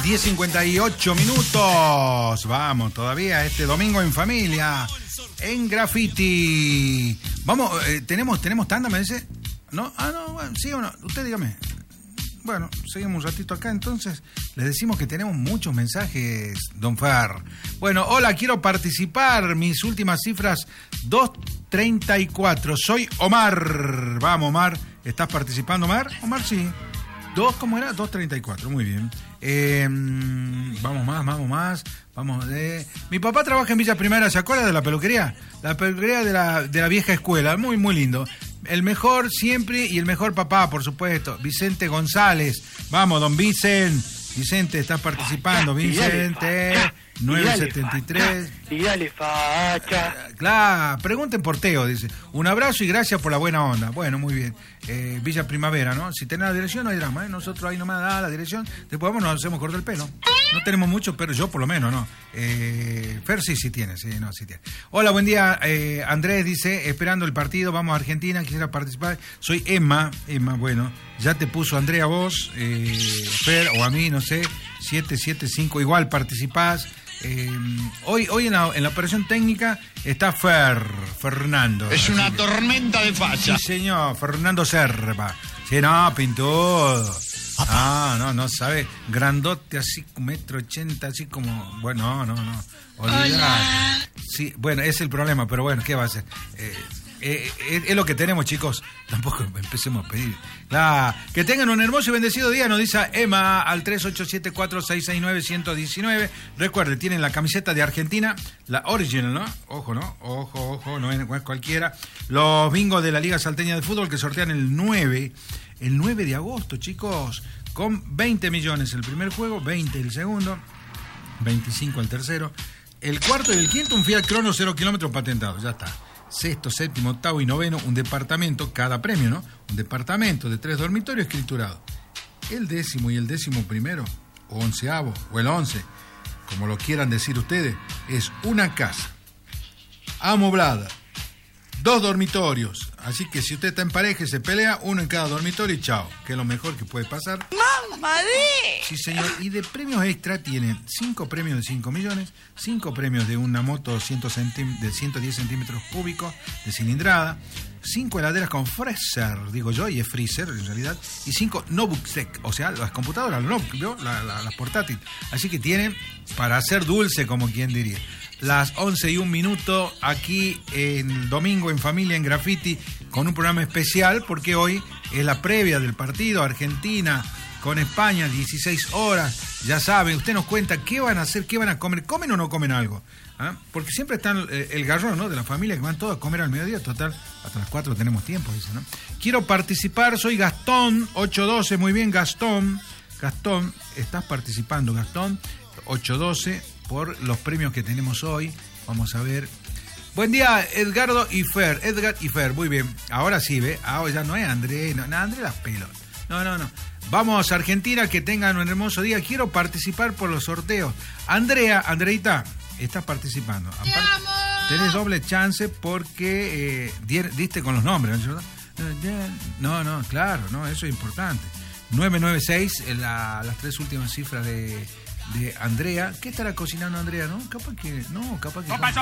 10:58 minutos. Vamos, todavía este domingo en familia, en Graffiti. Vamos, tenemos tanda, me dice. ¿No? No, bueno, sí o no. Usted dígame. Bueno, seguimos un ratito acá, entonces. Les decimos que tenemos muchos mensajes, don Fer. Bueno, hola, quiero participar. Mis últimas cifras, 234. Soy Omar. Vamos, Omar. ¿Estás participando, Omar? Omar, sí. ¿Cómo era? 234, muy bien. Vamos más. Mi papá trabaja en Villa Primera, ¿se acuerda de la peluquería? La peluquería de la vieja escuela, muy, muy lindo. El mejor siempre y el mejor papá, por supuesto. Vicente González. Vamos, don Vicente, estás participando. Vicente, 973. Y dale facha. Claro, pregunten por Teo, dice. Un abrazo y gracias por la buena onda. Bueno, muy bien. Villa Primavera, ¿no? Si tenés la dirección no hay drama, ¿eh? Nosotros ahí nomás da la dirección. Después nos hacemos cortar el pelo. No tenemos mucho, pero yo por lo menos, ¿no? Fer sí tiene, sí tiene. Hola, buen día. Andrés dice, esperando el partido, vamos a Argentina, quisiera participar. Soy Emma, bueno, ya te puso Andrea vos, Fer, o a mí, no sé, 775, igual participás. Hoy en la operación técnica está Fernando. Es una tormenta de facha. Sí, señor, Fernando Serpa. Sí, no, pintudo. No sabe. Grandote, así, 1,80 m, así como... Bueno, no. Olvidar. Sí, bueno, es el problema, pero bueno, ¿qué va a hacer? Es lo que tenemos, chicos. Tampoco empecemos a pedir. Que tengan un hermoso y bendecido día, nos dice Emma al 3874-669-119. Recuerde, tienen la camiseta de Argentina, la original, ¿no? Ojo, no es cualquiera. Los bingos de la Liga Salteña de Fútbol que sortean el 9 de agosto, chicos, con 20 millones el primer juego, 20 el segundo, 25 el tercero, el cuarto y el quinto, un Fiat Crono 0 kilómetros patentado, ya está. Sexto, séptimo, octavo y noveno, un departamento, cada premio, ¿no? Un departamento de 3 dormitorios escriturado. El 10º y el 11º, o 11avo, o el 11, como lo quieran decir ustedes, es una casa amoblada, 2 dormitorios. Así que si usted está en pareja y se pelea, uno en cada dormitorio y chao, que es lo mejor que puede pasar. ¡Mamadé! Sí, señor. Y de premios extra tienen 5 premios de 5 millones, 5 premios de una moto de 110 centímetros cúbicos de cilindrada, 5 heladeras con freezer, digo yo, y es freezer en realidad, y 5 notebooks tech, o sea, las computadoras, las portátiles. Así que tienen para hacer dulce, como quien diría. Las 11:01 aquí en domingo en familia en Graffiti con un programa especial porque hoy es la previa del partido Argentina con España, 16 horas. Ya saben, usted nos cuenta qué van a hacer, qué van a comer, ¿comen o no comen algo? Porque siempre están el garrón, ¿no? De la familia que van todos a comer al mediodía, total, hasta las 4 tenemos tiempo, dice, ¿no? Quiero participar, soy Gastón, 812, muy bien, Gastón, estás participando, Gastón, 812. Por los premios que tenemos hoy. Vamos a ver. Buen día, Edgar y Fer, muy bien. Ahora sí, ¿ve? Ahora ya no es André, André las pelos. No. Vamos a Argentina, que tengan un hermoso día. Quiero participar por los sorteos. Andreita, estás participando. ¡Te amo! Tenés doble chance porque diste con los nombres, ¿no? No, claro, no, eso es importante. 996, las 3 últimas cifras de Andrea. ¿Qué estará cocinando Andrea, no? Capaz que...